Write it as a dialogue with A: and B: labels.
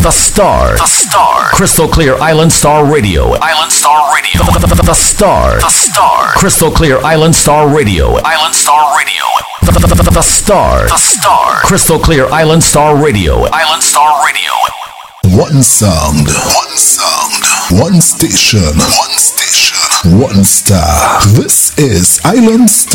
A: The Star. The Star. Crystal Clear Island Star Radio. Island Star Radio. The Star. The Star. Crystal Clear Island Star Radio. Island Star Radio. The Star. The Star. Crystal Clear Island Star Radio. Island Star Radio.
B: One sound. One sound. One station. One station. One star. This is Island Star.